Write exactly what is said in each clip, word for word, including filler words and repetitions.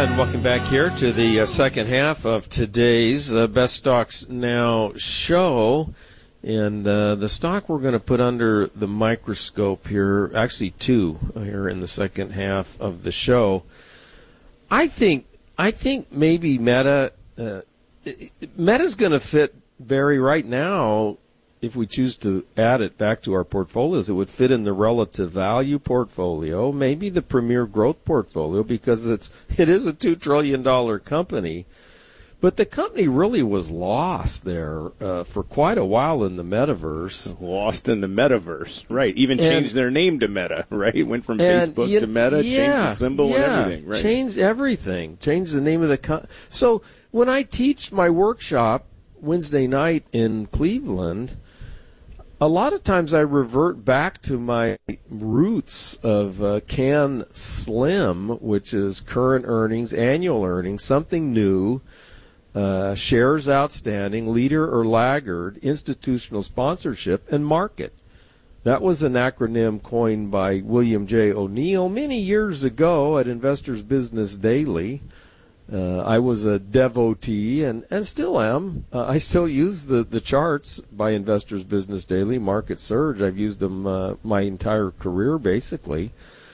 and welcome back here to the uh, second half of today's uh, Best Stocks Now show. And uh, the stock we're going to put under the microscope here, actually two here in the second half of the show. I think I think maybe Meta, uh, Meta's going to fit Barry right now. If we choose to add it back to our portfolios, it would fit in the relative value portfolio, maybe the premier growth portfolio, because it's it is a two trillion dollars company. But the company really was lost there uh, for quite a while in the metaverse. Lost in the metaverse, right. Even and, changed their name to Meta, right? Went from and, Facebook you, to Meta, yeah, changed the symbol yeah, and everything, right? Changed everything. Changed the name of the company. So when I teach my workshop Wednesday night in Cleveland, a lot of times I revert back to my roots of uh, Can Slim, which is current earnings, annual earnings, something new, uh, shares outstanding, leader or laggard, institutional sponsorship, and market. That was an acronym coined by William J. O'Neill many years ago at Investors Business Daily. Uh, I was a devotee and, and still am. Uh, I still use the, the charts by Investors Business Daily, Market Surge. I've used them uh, my entire career, basically.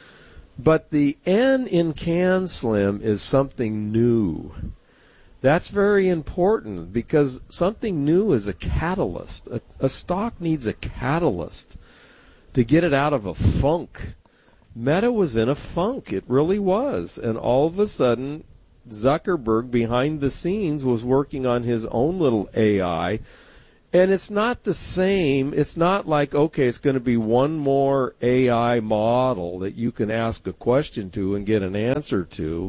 But the N in Can Slim is something new. That's very important because something new is a catalyst. A, a stock needs a catalyst to get it out of a funk. Meta was in a funk. It really was. And all of a sudden, Zuckerberg, behind the scenes, was working on his own little A I. And it's not the same. It's not like, okay, it's going to be one more A I model that you can ask a question to and get an answer to.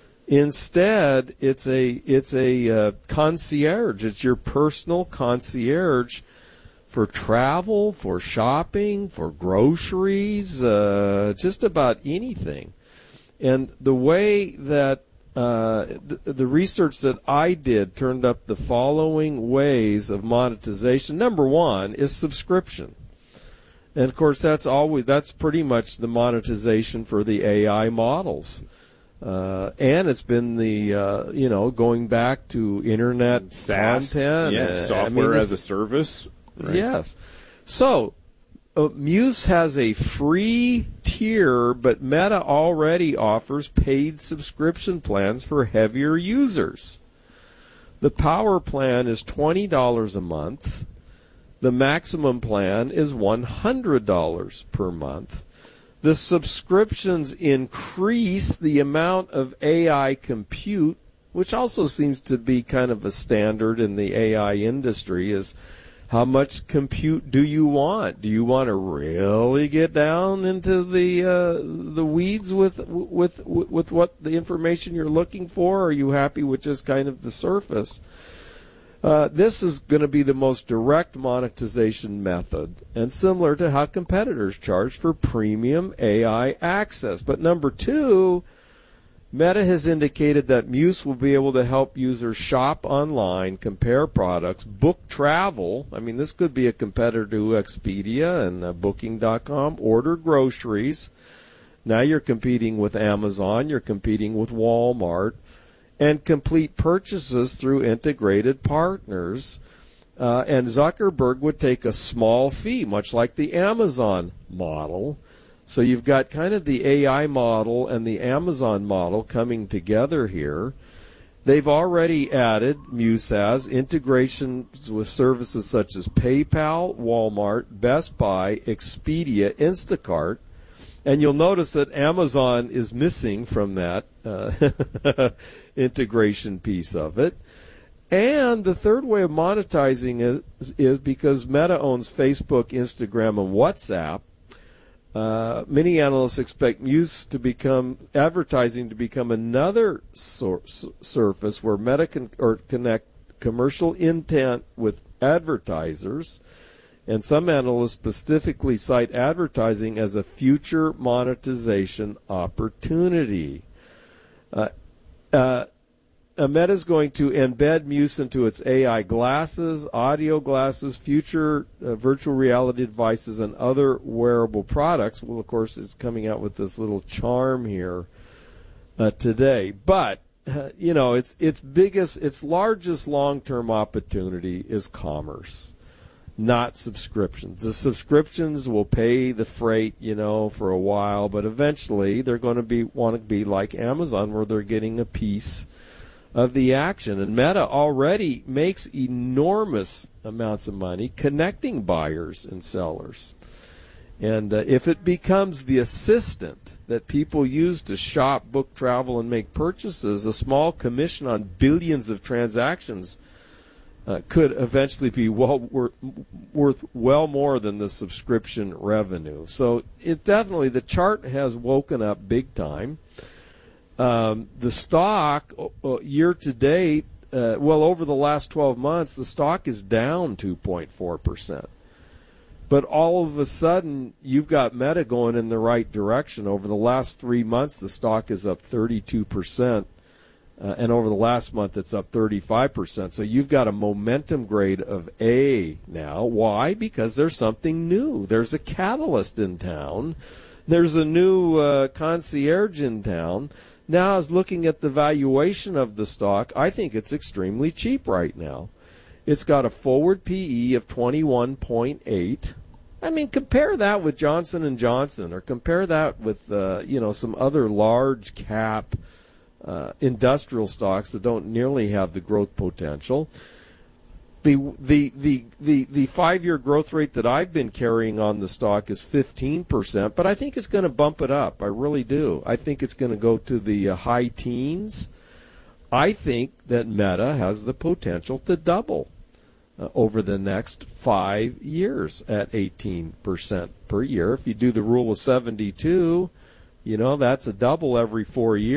Instead, it's a it's a uh, concierge. It's your personal concierge for travel, for shopping, for groceries, uh, just about anything. And the way that uh, the, the research that I did turned up the following ways of monetization. Number one is subscription. And, of course, that's always that's pretty much the monetization for the A I models. Uh, and it's been the, uh, you know, going back to internet SaaS, content. Yeah, uh, software I mean, as a service. Right? Yes. So, uh, Muse has a free tier, but Meta already offers paid subscription plans for heavier users. The power plan is twenty dollars a month. The maximum plan is one hundred dollars per month. The subscriptions increase the amount of A I compute, which also seems to be kind of a standard in the A I industry, is how much compute do you want? Do you want to really get down into the uh, the weeds with with with what the information you're looking for? Or are you happy with just kind of the surface? Uh, this is going to be the most direct monetization method, and similar to how competitors charge for premium A I access. But number two, Meta has indicated that Muse will be able to help users shop online, compare products, book travel. I mean, this could be a competitor to Expedia and uh, Booking dot com, order groceries. Now you're competing with Amazon, you're competing with Walmart, and complete purchases through integrated partners. Uh, and Zuckerberg would take a small fee, much like the Amazon model. So you've got kind of the A I model and the Amazon model coming together here. They've already added, Muse has, integrations with services such as PayPal, Walmart, Best Buy, Expedia, Instacart. And you'll notice that Amazon is missing from that uh, integration piece of it. And the third way of monetizing is, is because Meta owns Facebook, Instagram, and WhatsApp. Uh, many analysts expect Muse to become advertising to become another source, surface where Meta can or connect commercial intent with advertisers. And some analysts specifically cite advertising as a future monetization opportunity. Uh, uh, Meta is going to embed Muse into its A I glasses, audio glasses, future uh, virtual reality devices, and other wearable products. Well, of course, it's coming out with this little charm here uh, today. But uh, you know, its its biggest, its largest long-term opportunity is commerce, not subscriptions. The subscriptions will pay the freight, you know, for a while, but eventually they're going to be want to be like Amazon, where they're getting a piece of the action. And Meta already makes enormous amounts of money connecting buyers and sellers. And uh, if it becomes the assistant that people use to shop, book travel, and make purchases, a small commission on billions of transactions Uh, could eventually be well worth, worth well more than the subscription revenue. So it definitely, the chart has woken up big time. Um, the stock uh, year to date, uh, well, over the last twelve months, the stock is down two point four percent. But all of a sudden, you've got Meta going in the right direction. Over the last three months, the stock is up thirty-two percent. Uh, and over the last month, it's up thirty-five percent. So you've got a momentum grade of A now. Why? Because there's something new. There's a catalyst in town. There's a new uh, concierge in town. Now, I was looking at the valuation of the stock. I think it's extremely cheap right now. It's got a forward P E of twenty-one point eight. I mean, compare that with Johnson and Johnson, or compare that with uh, you know some other large cap Uh, industrial stocks that don't nearly have the growth potential. The the the the, the five-year growth rate that I've been carrying on the stock is fifteen percent, but I think it's going to bump it up. I really do. I think it's going to go to the uh, high teens. I think that Meta has the potential to double uh, over the next five years at eighteen percent per year. If you do the rule of seventy-two, you know, that's a double every four years.